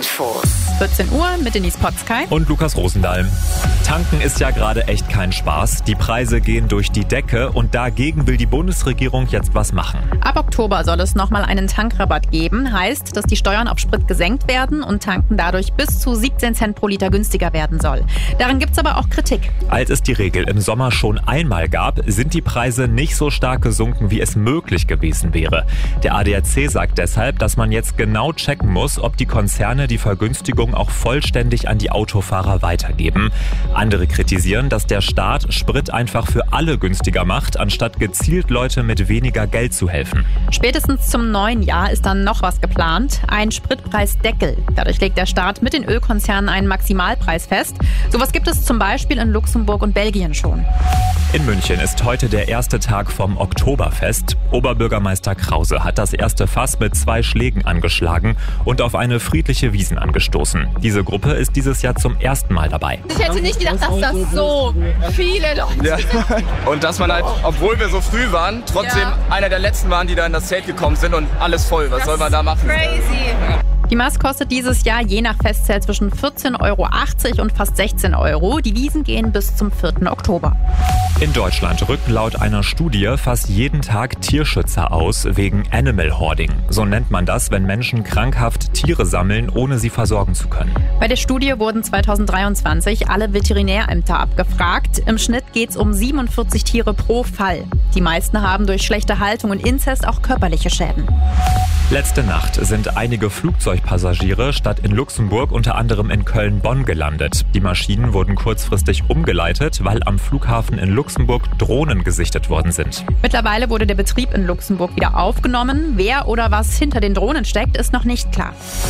Infos. 14 Uhr mit Denise Potzkei und Lukas Rosendahl. Tanken ist ja gerade echt kein Spaß. Die Preise gehen durch die Decke und dagegen will die Bundesregierung jetzt was machen. Ab Oktober soll es nochmal einen Tankrabatt geben. Heißt, dass die Steuern auf Sprit gesenkt werden und Tanken dadurch bis zu 17 Cent pro Liter günstiger werden soll. Daran gibt's aber auch Kritik. Als es die Regel im Sommer schon einmal gab, sind die Preise nicht so stark gesunken, wie es möglich gewesen wäre. Der ADAC sagt deshalb, dass man jetzt genau checken muss, ob die Konzerne die Vergünstigung auch vollständig an die Autofahrer weitergeben. Andere kritisieren, dass der Staat Sprit einfach für alle günstiger macht, anstatt gezielt Leute mit weniger Geld zu helfen. Spätestens zum neuen Jahr ist dann noch was geplant. Ein Spritpreisdeckel. Dadurch legt der Staat mit den Ölkonzernen einen Maximalpreis fest. Sowas gibt es zum Beispiel in Luxemburg und Belgien schon. In München ist heute der erste Tag vom Oktoberfest. Oberbürgermeister Krause hat das erste Fass mit 2 Schlägen angeschlagen und auf eine friedliche Wiesn angestoßen. Diese Gruppe ist dieses Jahr zum ersten Mal dabei. Ich hätte nicht gedacht, dass das so viele Leute sind. Ja. Und dass man halt, obwohl wir so früh waren, trotzdem einer der letzten waren, die da in das Zelt gekommen sind und alles voll. Was soll man da machen? Crazy. Die Maß kostet dieses Jahr je nach Festzelt zwischen 14,80 € und fast 16 €. Die Wiesn gehen bis zum 4. Oktober. In Deutschland rücken laut einer Studie fast jeden Tag Tierschützer aus wegen Animal Hoarding. So nennt man das, wenn Menschen krankhaft Tiere sammeln, ohne sie versorgen zu können. Bei der Studie wurden 2023 alle Veterinärämter abgefragt. Im Schnitt geht es um 47 Tiere pro Fall. Die meisten haben durch schlechte Haltung und Inzest auch körperliche Schäden. Letzte Nacht sind einige Flugzeugpassagiere statt in Luxemburg unter anderem in Köln-Bonn gelandet. Die Maschinen wurden kurzfristig umgeleitet, weil am Flughafen in Luxemburg Drohnen gesichtet worden sind. Mittlerweile wurde der Betrieb in Luxemburg wieder aufgenommen. Wer oder was hinter den Drohnen steckt, ist noch nicht klar.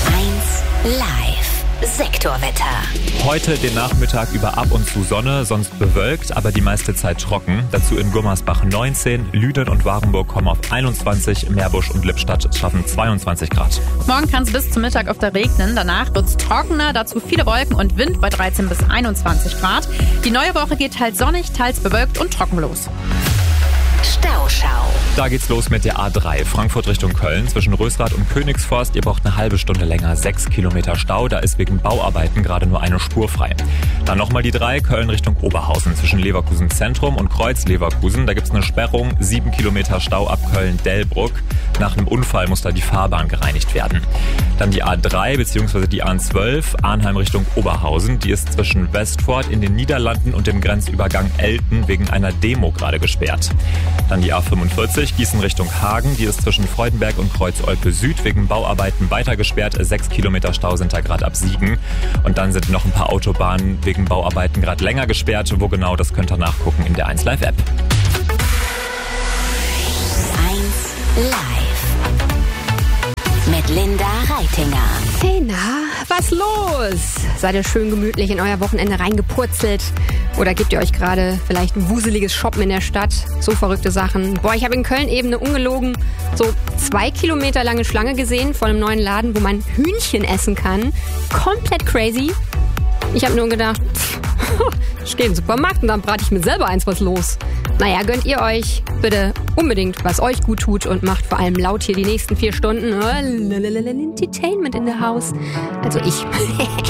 1 Live. Sektorwetter. Heute den Nachmittag über ab und zu Sonne, sonst bewölkt, aber die meiste Zeit trocken. Dazu in Gummersbach 19, Lüden und Warenburg kommen auf 21, Meerbusch und Lippstadt schaffen 22 Grad. Morgen kann es bis zum Mittag öfter regnen, danach wird es trockener, dazu viele Wolken und Wind bei 13 bis 21 Grad. Die neue Woche geht teils sonnig, teils bewölkt und trocken los. Stauschau. Da geht's los mit der A3, Frankfurt Richtung Köln, zwischen Rösrath und Königsforst. Ihr braucht eine halbe Stunde länger, 6 Kilometer Stau. Da ist wegen Bauarbeiten gerade nur eine Spur frei. Dann nochmal die 3, Köln Richtung Oberhausen, zwischen Leverkusen Zentrum und Kreuz-Leverkusen. Da gibt's eine Sperrung, 7 Kilometer Stau ab Köln-Delbrück. Nach einem Unfall muss da die Fahrbahn gereinigt werden. Dann die A3 bzw. die A12, Arnheim Richtung Oberhausen. Die ist zwischen Westfort in den Niederlanden und dem Grenzübergang Elten wegen einer Demo gerade gesperrt. Dann die A45, Gießen Richtung Hagen. Die ist zwischen Freudenberg und Kreuz-Olpe Süd wegen Bauarbeiten weiter gesperrt. 6 Kilometer Stau sind da gerade ab Siegen. Und dann sind noch ein paar Autobahnen wegen Bauarbeiten gerade länger gesperrt. Wo genau, das könnt ihr nachgucken in der 1 Live App. 1 Live. Mit Linda Reitinger. Hey, na, was los? Seid ihr schön gemütlich in euer Wochenende reingepurzelt? Oder gebt ihr euch gerade vielleicht ein wuseliges Shoppen in der Stadt? So verrückte Sachen. Boah, ich habe in Köln eben ungelogen so 2 Kilometer lange Schlange gesehen vor einem neuen Laden, wo man Hühnchen essen kann. Komplett crazy. Ich habe nur gedacht, ich gehe in den Supermarkt und dann brate ich mir selber eins, was los. Naja, gönnt ihr euch bitte unbedingt, was euch gut tut und macht vor allem laut hier die nächsten 4 Stunden Entertainment in the House. Also ich.